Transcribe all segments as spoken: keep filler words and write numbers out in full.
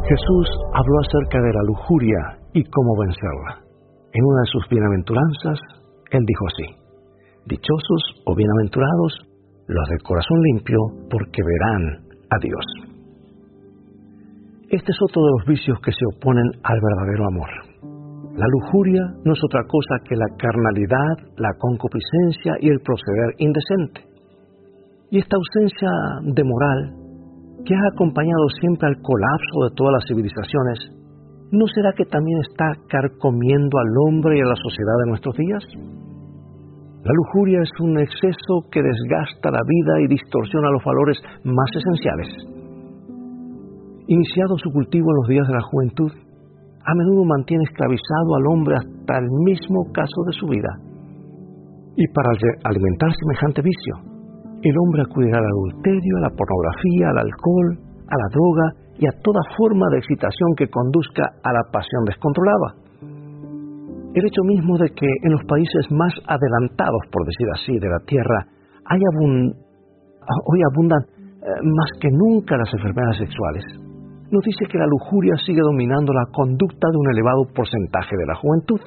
Jesús habló acerca de la lujuria y cómo vencerla. En una de sus bienaventuranzas, Él dijo así: dichosos o bienaventurados los de corazón limpio, porque verán a Dios. Este es otro de los vicios que se oponen al verdadero amor. La lujuria no es otra cosa que la carnalidad, la concupiscencia y el proceder indecente. Y esta ausencia de moral, que ha acompañado siempre al colapso de todas las civilizaciones, ¿no será que también está carcomiendo al hombre y a la sociedad de nuestros días? La lujuria es un exceso que desgasta la vida y distorsiona los valores más esenciales. Iniciado su cultivo en los días de la juventud, a menudo mantiene esclavizado al hombre hasta el mismo caso de su vida. Y para alimentar semejante vicio, el hombre acudirá al adulterio, a la pornografía, al alcohol, a la droga y a toda forma de excitación que conduzca a la pasión descontrolada. El hecho mismo de que en los países más adelantados, por decir así, de la tierra, hay abund- hoy abundan eh, más que nunca las enfermedades sexuales, nos dice que la lujuria sigue dominando la conducta de un elevado porcentaje de la juventud.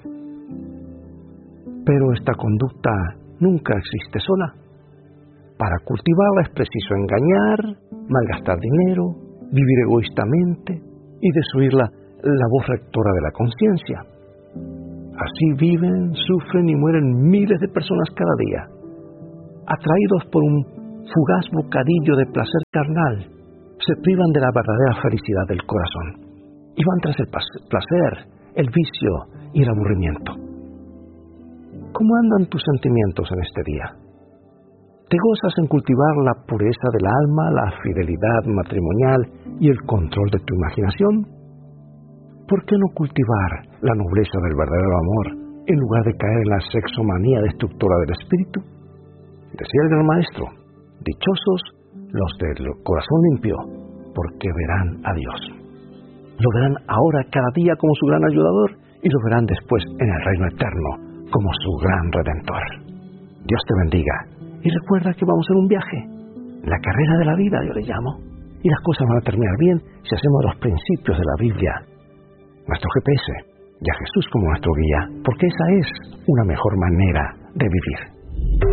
Pero esta conducta nunca existe sola. Para cultivarla es preciso engañar, malgastar dinero, vivir egoístamente y desoír la, la voz rectora de la conciencia. Así viven, sufren y mueren miles de personas cada día, atraídos por un fugaz bocadillo de placer carnal. Se privan de la verdadera felicidad del corazón y van tras el placer, el vicio y el aburrimiento. ¿Cómo andan tus sentimientos en este día? ¿Te gozas en cultivar la pureza del alma, la fidelidad matrimonial y el control de tu imaginación? ¿Por qué no cultivar la nobleza del verdadero amor en lugar de caer en la sexomanía destructora del espíritu? Decía el gran maestro: dichosos los del corazón limpio, porque verán a Dios. Lo verán ahora cada día como su gran ayudador y lo verán después en el reino eterno como su gran redentor. Dios te bendiga y recuerda que vamos en un viaje, la carrera de la vida yo le llamo, y las cosas van a terminar bien si hacemos los principios de la Biblia nuestro G P S y a Jesús como nuestro guía, porque esa es una mejor manera de vivir.